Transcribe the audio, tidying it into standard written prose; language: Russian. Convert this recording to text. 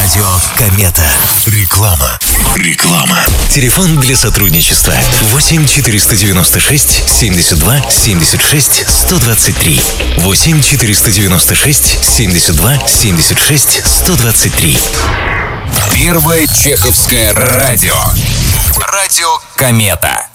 Радио Комета. Реклама. Телефон для сотрудничества 8 496 72 76 123. 8 496 72 76 123. Первое чеховское радио. Радио Комета.